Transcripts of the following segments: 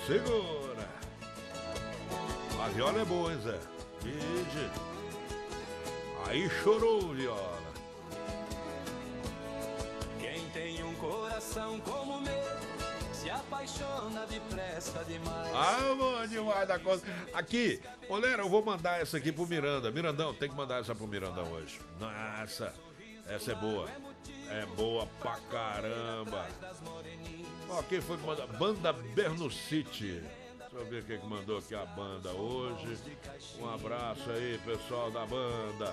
Segura. A viola é boa, hein, Zé? Vige. Aí chorou, viola. Quem tem um coração como o meu se apaixona depressa demais. Ah, bom demais da conta. Aqui, olha, eu vou mandar essa aqui pro Miranda. Mirandão, tem que mandar essa pro Mirandão hoje. Nossa, essa é boa. É boa pra caramba. Ó, quem foi que mandou? Banda Bernucci. Deixa eu ver quem que mandou aqui a banda hoje. Um abraço aí, pessoal da banda.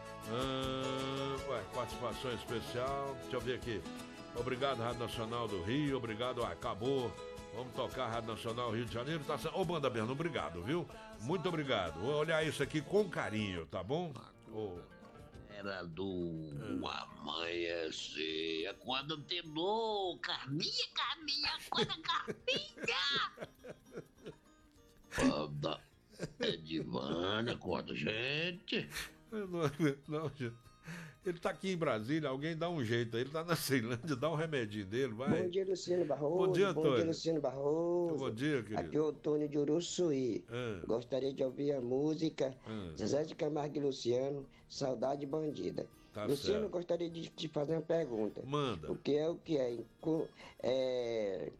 Participação especial. Deixa eu ver aqui. Obrigado, Rádio Nacional do Rio. Obrigado, acabou. Vamos tocar a Rádio Nacional Rio de Janeiro. Tá... Ô, Banda Berno, obrigado, viu? Muito obrigado. Vou olhar isso aqui com carinho, tá bom? Era do amanhecer, quando terminou, Carminha, quando Carminha. Banda Edivânia, acorda, gente. Não, gente. Ele tá aqui em Brasília, alguém dá um jeito aí. Ele tá na Ceilândia, dá um remedinho dele, vai. Bom dia, Luciano Barroso. Bom dia, Antônio. Bom dia, Luciano Barroso. Bom dia, querido. Aqui é o Tônio de Uruçuí. Gostaria de ouvir a música Zezé de Camargo e Luciano, Saudade Bandida. Tá Luciano, certo. gostaria de te fazer uma pergunta. Manda. O que é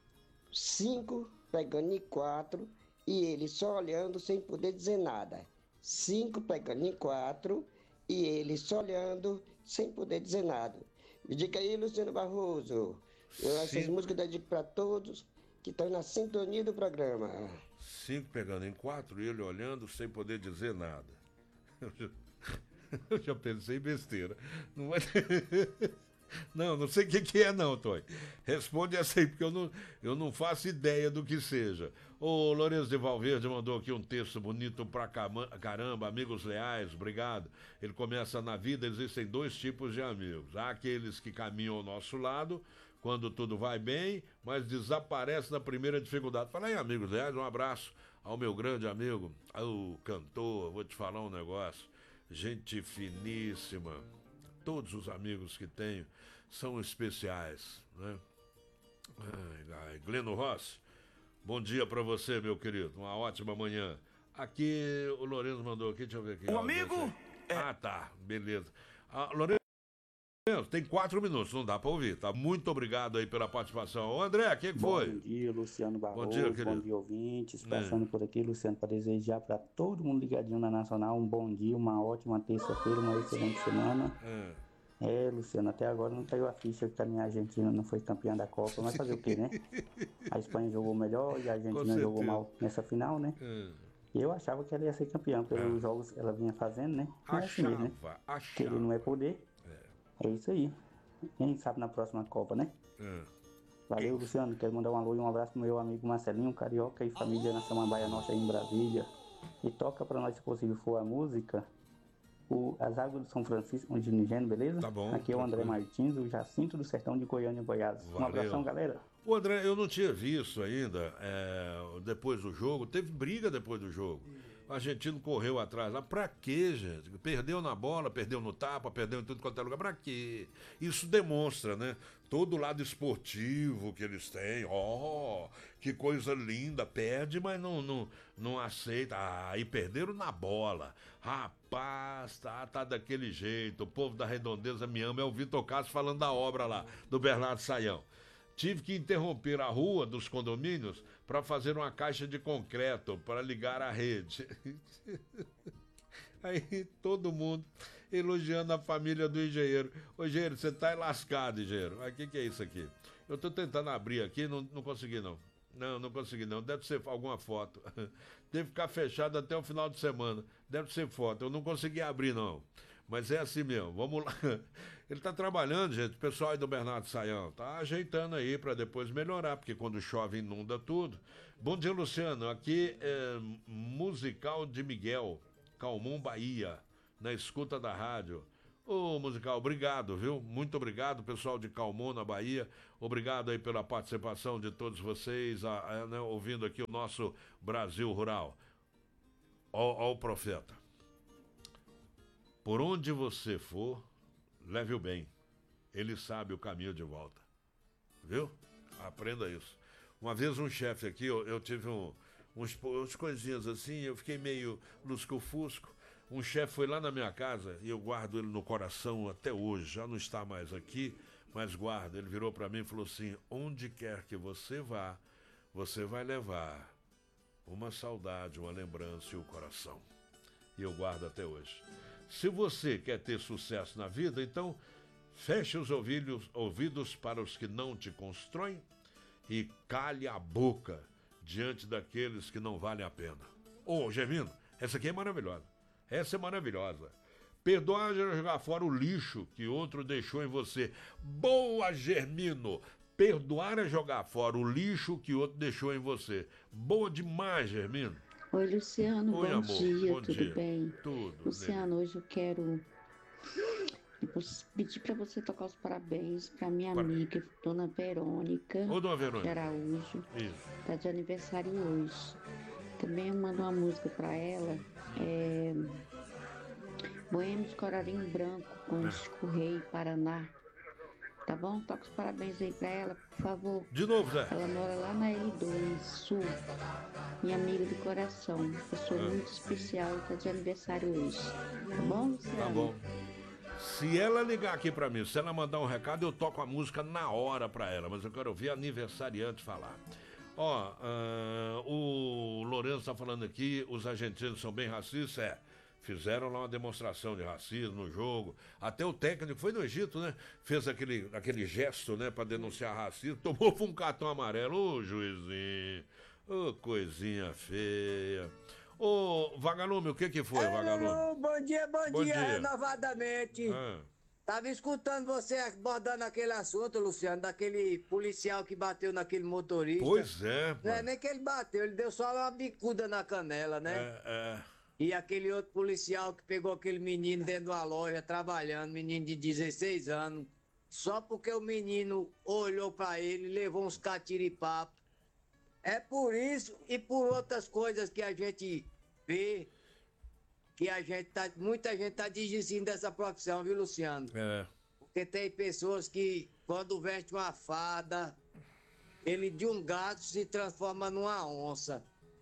5 pegando em 4 e ele só olhando sem poder dizer nada. 5 pegando em 4 e ele só olhando sem poder dizer nada. Me diga aí, Luciano Barroso. Essas músicas eu dedico para todos que estão na sintonia do programa. 5 pegando em 4 e ele olhando sem poder dizer nada. Eu já pensei besteira. Não vai ter... Não sei o que é não, Toy. Responde essa aí, porque eu não faço ideia do que seja. O Lourenço de Valverde mandou aqui um texto bonito pra caramba, amigos leais, obrigado. Ele começa: na vida existem 2 tipos de amigos. Há aqueles que caminham ao nosso lado quando tudo vai bem, mas desaparece na primeira dificuldade. Fala aí, amigos leais, um abraço ao meu grande amigo, o cantor. Vou te falar um negócio, gente finíssima. Todos os amigos que tenho são especiais, né? Gleno Rossi, bom dia pra você, meu querido. Uma ótima manhã. Aqui, o Lourenço mandou aqui, deixa eu ver aqui. Um amigo? Ah, tá, beleza. Lourenço, tem 4 minutos, não dá pra ouvir, tá? Muito obrigado aí pela participação. Ô, André, o que foi? Bom dia, Luciano Barroso. Bom dia, querido. Bom dia, ouvintes. Passando por aqui, Luciano, para desejar para todo mundo ligadinho na Nacional um bom dia, uma ótima terça-feira, uma excelente semana. Luciano, até agora não caiu a ficha que a minha Argentina não foi campeã da Copa, mas fazer o quê, né? A Espanha jogou melhor e a Argentina jogou mal nessa final, né? E eu achava que ela ia ser campeã pelos jogos que ela vinha fazendo, né? Não é assim mesmo, né? Querer não é poder. É isso aí. Quem sabe na próxima Copa, né? Valeu, Luciano. Quero mandar um alô e um abraço pro meu amigo Marcelinho, carioca e família na Samambaia Norte aí em Brasília. E toca pra nós, se possível for, a música As Águas do São Francisco, de Nigério, beleza? Tá bom. Aqui é o André Martins, o Jacinto do Sertão de Goiânia, Goiás. Valeu. Um abração, galera. O André, eu não tinha visto ainda, depois do jogo, teve briga depois do jogo. O argentino correu atrás lá, pra quê, gente? Perdeu na bola, perdeu no tapa, perdeu em tudo quanto é lugar, pra quê? Isso demonstra, né? Todo o lado esportivo que eles têm, que coisa linda, perde, mas não aceita. E perderam na bola. Rapaz, tá daquele jeito, o povo da Redondeza me ama, é o Vitor Castro falando da obra lá, do Bernardo Saião. Tive que interromper a rua dos condomínios para fazer uma caixa de concreto para ligar a rede. Aí todo mundo elogiando a família do engenheiro. Ô, engenheiro, você tá lascado, engenheiro. Mas o que é isso aqui? Eu tô tentando abrir aqui, não consegui não. Não consegui não. Deve ser alguma foto. Deve ficar fechado até o final de semana. Deve ser foto. Eu não consegui abrir não. Mas é assim mesmo, vamos lá. Ele tá trabalhando, gente, o pessoal aí do Bernardo Saião, tá ajeitando aí para depois melhorar, porque quando chove inunda tudo. Bom dia, Luciano, aqui é Musical de Miguel, Calmon, Bahia, na escuta da rádio. Ô, Musical, obrigado, viu? Muito obrigado, pessoal de Calmon, na Bahia. Obrigado aí pela participação de todos vocês, né, ouvindo aqui o nosso Brasil Rural. Ó o profeta. Por onde você for, leve o bem. Ele sabe o caminho de volta. Viu? Aprenda isso. Uma vez um chefe aqui, eu tive uns coisinhas assim, eu fiquei meio lusco-fusco. Um chefe foi lá na minha casa e eu guardo ele no coração até hoje, já não está mais aqui, mas guardo. Ele virou para mim e falou assim: onde quer que você vá, você vai levar uma saudade, uma lembrança e o coração. E eu guardo até hoje. Se você quer ter sucesso na vida, então feche os ouvidos para os que não te constroem e cale a boca diante daqueles que não valem a pena. Ô, Germino, essa aqui é maravilhosa. Essa é maravilhosa. Perdoar é jogar fora o lixo que outro deixou em você. Boa, Germino! Perdoar é jogar fora o lixo que outro deixou em você. Boa demais, Germino. Oi, Luciano, Oi, bom amor. dia, Bom tudo dia. bem? Tudo. Luciano, hoje eu quero pedir para você tocar os parabéns para minha amiga, Dona Verônica Ô, Dona Verônica. de Araújo, Isso. tá de aniversário hoje. Também eu mando uma música para ela, Boêmio de Cororim Branco, com Chico Rei, Paraná. Tá bom? Toca os parabéns aí pra ela, por favor. De novo, Zé. Ela mora lá na L2, Sul. Minha amiga do coração. Pessoa muito especial, tá de aniversário hoje. Tá bom, Luciano? Tá bom. Se ela ligar aqui pra mim, se ela mandar um recado, eu toco a música na hora pra ela. Mas eu quero ouvir a aniversariante falar. Ó, o Lourenço tá falando aqui, os argentinos são bem racistas, Fizeram lá uma demonstração de racismo no jogo. Até o técnico foi no Egito, né? Fez aquele gesto, né? Pra denunciar racismo. Tomou um cartão amarelo. Ô, juizinho. Ô, coisinha feia. Ô, Vagalume, o que foi, Vagalume? Bom dia, bom dia, novamente. Tava escutando você abordando aquele assunto, Luciano, daquele policial que bateu naquele motorista. Pois é, pô. Não é nem que ele bateu, ele deu só uma bicuda na canela, né? E aquele outro policial que pegou aquele menino dentro de uma loja trabalhando, menino de 16 anos, só porque o menino olhou pra ele e levou uns catiripapos. É por isso e por outras coisas que a gente vê que muita gente tá desistindo dessa profissão, viu, Luciano? Porque tem pessoas que, quando veste uma fada, ele de um gato se transforma numa onça.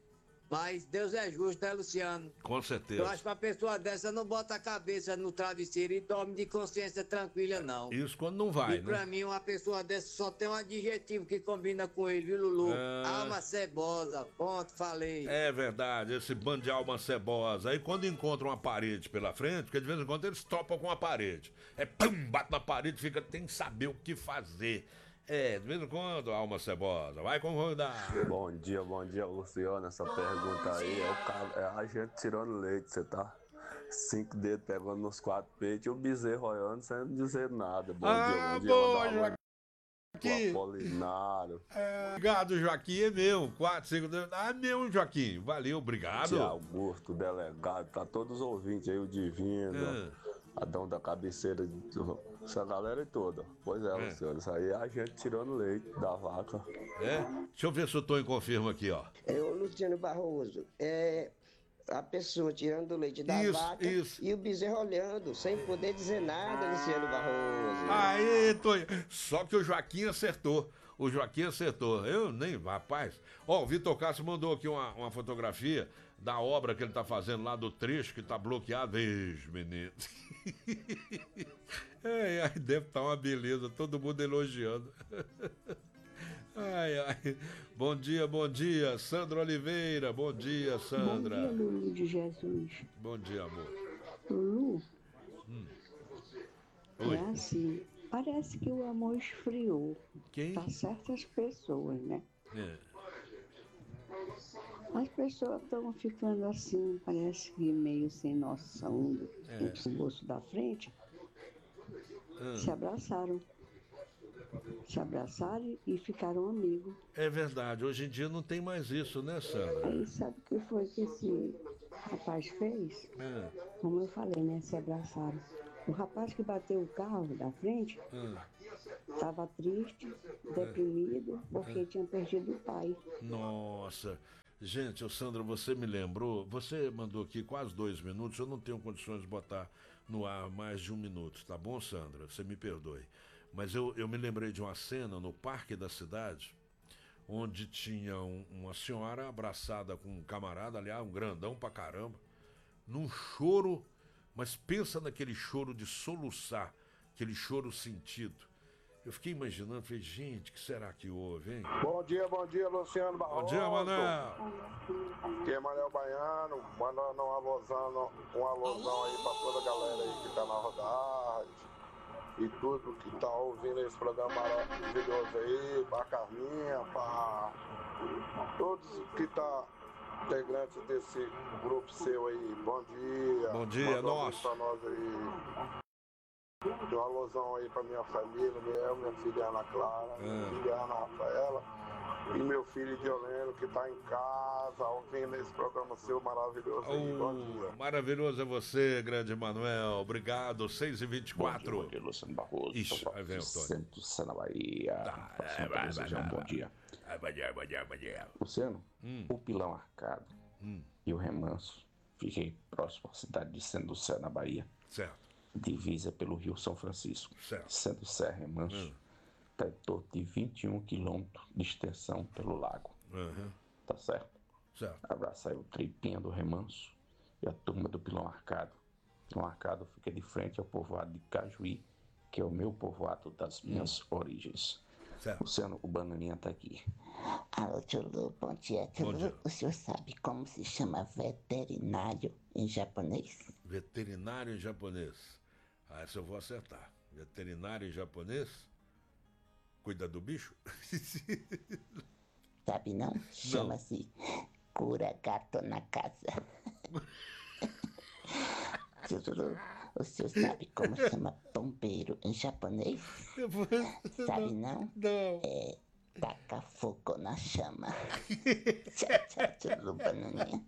Mas Deus é justo, né, Luciano? Com certeza. Eu acho que uma pessoa dessa não bota a cabeça no travesseiro e dorme de consciência tranquila, não. Isso quando não vai, e pra mim, uma pessoa dessa só tem um adjetivo que combina com ele, viu, Lulu? Alma cebosa. Ponto, falei. É verdade, esse bando de alma cebosa. Aí quando encontram uma parede pela frente, porque de vez em quando eles topam com a parede. Pum, bate na parede, tem que saber o que fazer. De vez em quando, alma cebosa, vai concordar. Bom dia, Luciano. Essa pergunta aí é a gente tirando leite, você tá? 5 dedos pegando nos 4 peitos e o bezerro olhando sem dizer nada. Bom dia, Joaquim. Apolinário. Obrigado, Joaquim, é meu. 4, 5 dedos. Meu, Joaquim. Valeu, obrigado. Tia Augusto, delegado, tá todos os ouvintes aí, o Divino. Adão da cabeceira, essa galera toda. Pois é, Luciano, isso aí é a gente tirando leite da vaca. Deixa eu ver se o Tonho confirma aqui, ó. O Luciano Barroso, a pessoa tirando o leite da vaca e o bezerro olhando, sem poder dizer nada, Luciano Barroso. Aí, Tonho. Só que o Joaquim acertou. Eu nem, rapaz. Ó, o Vitor Castro mandou aqui uma fotografia da obra que ele tá fazendo lá, do trecho que tá bloqueado. Beijo, menino. Aí deve estar uma beleza, todo mundo elogiando. Ai. Bom dia, Sandra Oliveira. Bom dia, Sandra. Bom dia, Lulu de Jesus. Bom dia, amor. Lulu, Oi. é assim, parece que o amor esfriou. Quem? Pra certas pessoas, né? As pessoas estão ficando assim, parece que meio sem noção do bolso da frente. Se abraçaram e ficaram amigos. É verdade, hoje em dia não tem mais isso, né, Sandra? Aí sabe o que foi que esse rapaz fez? Como eu falei, né? Se abraçaram. O rapaz que bateu o carro da frente estava triste, deprimido, porque tinha perdido o pai. Nossa. Gente, Sandra, você me lembrou, você mandou aqui quase 2 minutos, eu não tenho condições de botar no ar mais de 1 minuto, tá bom, Sandra? Você me perdoe. Mas eu me lembrei de uma cena no Parque da Cidade, onde tinha uma senhora abraçada com um camarada, aliás, um grandão pra caramba, num choro, mas pensa naquele choro de soluçar, aquele choro sentido. Eu fiquei imaginando, falei, gente, o que será que houve, hein? Bom dia, Luciano Barroso. Bom dia, Manel. Aqui é Manel Baiano, mandando um alusão aí pra toda a galera aí que tá na rodagem e tudo que tá ouvindo esse programa maravilhoso aí, pra Carminha, pra todos que tá integrantes desse grupo seu aí. Bom dia. Bom dia, nossa. Pra nós aí. Dou uma alusão aí pra minha família, minha filha Ana Clara, minha filha Ana Rafaela e meu filho Dioleno que tá em casa ouvindo esse programa seu maravilhoso aí. Bom dia. Maravilhoso é você, grande Manuel. Obrigado, 6h24. Bom dia, Luciano Barroso. Ixi, aí vem o Tony. Centro na Bahia. Bom dia. Bom dia. Luciano, o Pilão Arcado e o Remanso fiquei próximo à cidade de Centro Sé, na Bahia. Certo. Divisa pelo Rio São Francisco. Certo. Centro Sé, Remanso, está em torno de 21 quilômetros de extensão pelo lago. Tá certo? Certo. Abraçar aí o Tripinha do Remanso e a turma do Pilão Arcado. Pilão Arcado fica de frente ao povoado de Cajuí, que é o meu povoado das minhas origens. Certo. Luciano, o Bananinha tá aqui. Alô, tio Lu, bom dia, tio Lu. O senhor sabe como se chama veterinário em japonês? Veterinário em japonês. Ah, essa eu vou acertar. Veterinário em japonês? Cuida do bicho? Sabe não? Chama-se cura gato na casa. Tio Lu, o senhor sabe como chama bombeiro em japonês? Sabe não? Não. É taca fogo na chama. Tchau, tchau, tio Lu, Bananinha.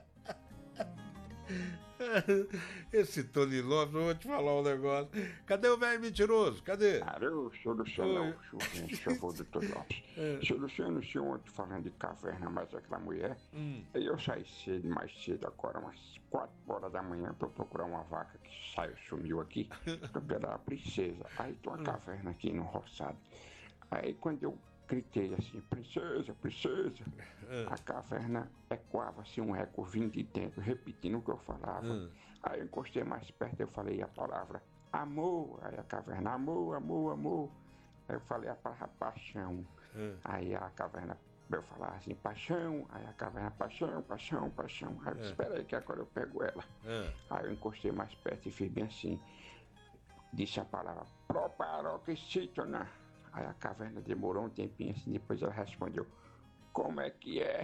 Esse Tony Lopes, eu vou te falar um negócio. Cadê o velho mentiroso? Cadê? Alô, senhor Luciano, favor do Tony Lopes. Senhor Luciano, o senhor ontem falando de caverna, mas aquela mulher, aí eu saí mais cedo agora, umas 4 horas da manhã, pra eu procurar uma vaca que sumiu aqui, pela princesa. Aí tem uma caverna aqui no roçado. Aí quando eu gritei assim, princesa, princesa, a caverna ecoava assim um eco vindo de dentro, repetindo o que eu falava. Aí eu encostei mais perto, eu falei a palavra amor, aí a caverna, amor, amor, amor. Aí eu falei a palavra paixão. Aí a caverna, eu falava assim, paixão, aí a caverna, paixão, paixão, paixão. Aí eu disse, espera aí que agora eu pego ela. Aí eu encostei mais perto e fiz bem assim, disse a palavra proparoxítona. Aí a caverna demorou um tempinho assim, depois ela respondeu, como é que é?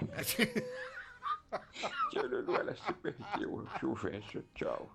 Tio Lulu, ela se perdeu, chuvenço, tchau.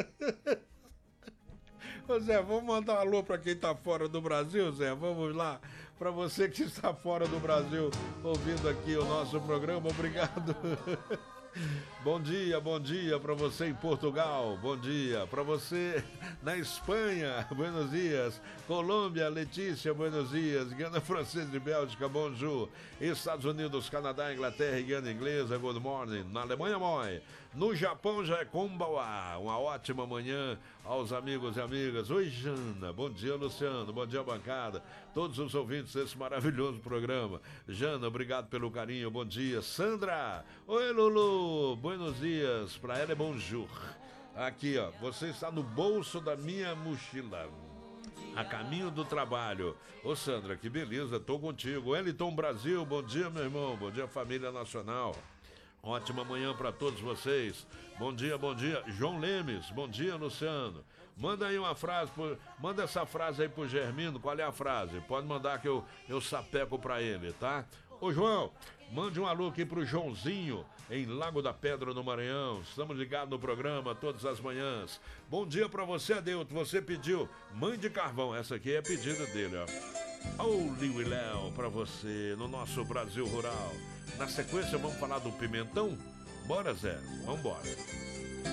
Ô Zé, vamos mandar um alô pra quem tá fora do Brasil, Zé, vamos lá. Pra você que está fora do Brasil, ouvindo aqui o nosso programa, obrigado. Bom dia para você em Portugal, bom dia para você na Espanha, buenos dias, Colômbia, Letícia, buenos dias, Guiana Francesa e Bélgica, bonjour, Estados Unidos, Canadá, Inglaterra e Guiana Inglesa, good morning, na Alemanha, moi, no Japão já é konbawa, uma ótima manhã aos amigos e amigas. Oi, Jana, bom dia, Luciano, bom dia, bancada, todos os ouvintes desse maravilhoso programa. Jana, obrigado pelo carinho, bom dia. Sandra, oi, Lulu, buenos dias, pra ela é bonjour. Aqui, ó, você está no bolso da minha mochila, a caminho do trabalho. Ô, Sandra, que beleza, tô contigo. Wellington Brasil, bom dia, meu irmão, bom dia, família nacional. Ótima manhã para todos vocês. Bom dia, João Lemes. Bom dia, Luciano. Manda aí uma frase, manda essa frase aí pro Germino. Qual é a frase? Pode mandar que eu sapeco para ele, tá? Ô, João, mande um alô aqui pro Joãozinho, em Lago da Pedra, no Maranhão. Estamos ligados no programa todas as manhãs. Bom dia para você, Adeuto. Você pediu Mãe de Carvão. Essa aqui é a pedida dele, ó. Ô, Liu e Léo, para você, no nosso Brasil Rural. Na sequência, vamos falar do pimentão? Bora, Zé, vambora.